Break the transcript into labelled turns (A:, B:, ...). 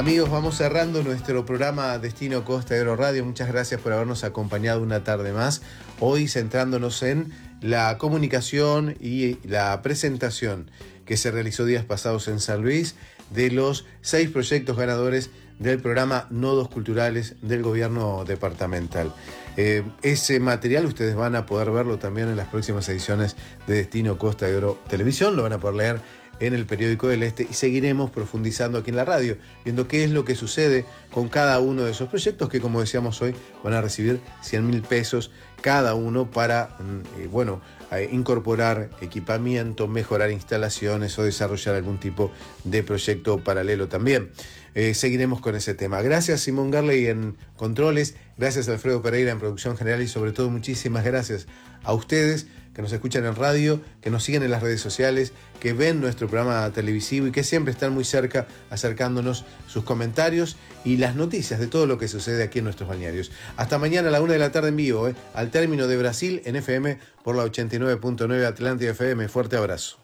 A: Amigos, vamos cerrando nuestro programa Destino Costa Agro Radio. Muchas gracias por habernos acompañado una tarde más. Hoy centrándonos en la comunicación y la presentación que se realizó días pasados en San Luis de los 6 proyectos ganadores del programa Nodos Culturales del Gobierno Departamental. Ese material ustedes van a poder verlo también en las próximas ediciones de Destino Costa Agro Televisión. Lo van a poder leer en el Periódico del Este y seguiremos profundizando aquí en la radio, viendo qué es lo que sucede con cada uno de esos proyectos que, como decíamos hoy, van a recibir 100.000 pesos cada uno para, incorporar equipamiento, mejorar instalaciones o desarrollar algún tipo de proyecto paralelo también. Seguiremos con ese tema. Gracias Simón Garley en controles, gracias Alfredo Pereira en producción general y sobre todo muchísimas gracias a ustedes que nos escuchan en radio, que nos siguen en las redes sociales, que ven nuestro programa televisivo y que siempre están muy cerca acercándonos sus comentarios y las noticias de todo lo que sucede aquí en nuestros balnearios. Hasta mañana a la 1 de la tarde en vivo, al término de Brasil en FM por la 89.9 Atlántida FM. Fuerte abrazo.